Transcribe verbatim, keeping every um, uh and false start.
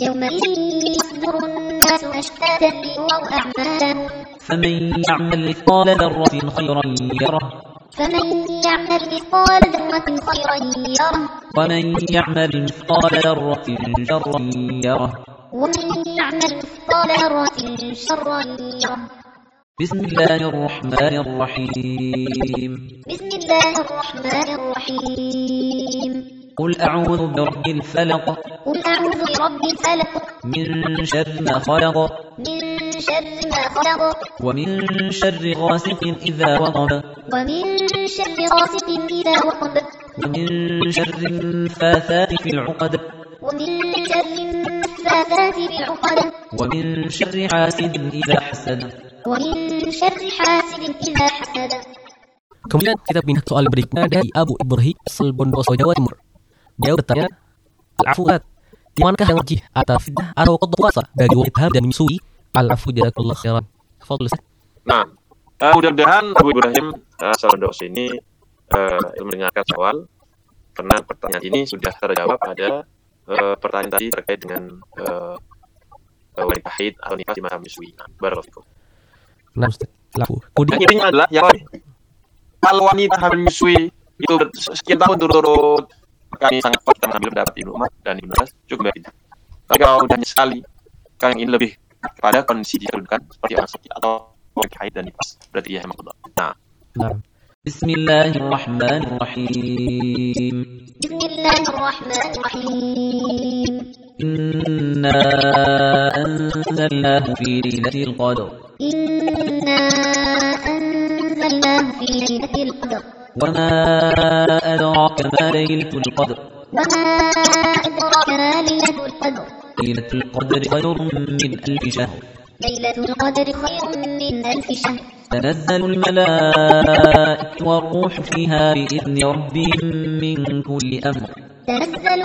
يومئذ يصدر الناس أشتاتا ليروا أعمالهم فمن يعمل مثقال ذرة خيرا يره فمن يعمل مثقال ذرة خيرا يره ومن يعمل مثقال ذرة شرا يره ومن يعمل مثقال ذرة شرا يره. بسم الله الرحمن الرحيم بسم الله الرحمن الرحيم قل أعوذ برب الفلق قل أعوذ برب الفلق من شر ما خلق من شر ما خلق ومن شر غاسق إذا وقب ومن شر غاسق إذا وقب ومن شر النفاثات في العقد ومن شر النفاثات في العقد ومن شر حاسد إذا حسد ومن شر حاسد إذا حسد. Kemudian kita pindah soal berikutnya dari Abu Ibrahim asal Bondoso, Jawa Timur. Beliau bertanya, Al-Afuat, di manakah yang wajib atau fidyah atau qada puasa bagi wanita dan menyusui? Al-Afu jazakallahu khairan. Fadhil Ustaz. Nah, uh, mudah-mudahan Abu Ibrahim asal Bondoso ini uh, mendengarkan soal, karena pertanyaan ini sudah terjawab pada uh, pertanyaan tadi terkait dengan uh, uh, wanita haid atau nifas di masa menyusui. Nah, barakallahu fikum. Nah, Ustaz. Al-Afu. Kemudian intinya adalah yang kalau wanita hamil menyusui itu sekian tahun turut-turut, kami sangat kuat kita mengambil pendapat Ibnu Umar dan Ibnu Abbas cukup baik. Tapi kalau udah sekali, kami ingin lebih kepada kondisi dikedudukan seperti orang sakit atau orang haid dan nifas. Berarti ya memang betul. Nah. Nah. Bismillahirrahmanirrahim. Bismillahirrahmanirrahim. Inna anzalnahu fi lailatul qadr. Inna anzalnahu fi lailatul qadr. وما أدراك ما ليلة القدر وما أدراك ما ليلة القدر ليلة القدر خير من ألف شهر ليلة القدر خير من ألف شهر تنزل الملائكة والروح فيها بإذن ربهم من كل أمر تنزل